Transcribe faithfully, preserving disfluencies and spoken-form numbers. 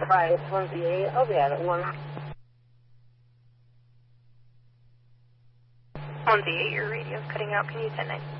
Verify it's one Z eight. I'll be at it. One. one Z eight, your radio's cutting out. Can you send it?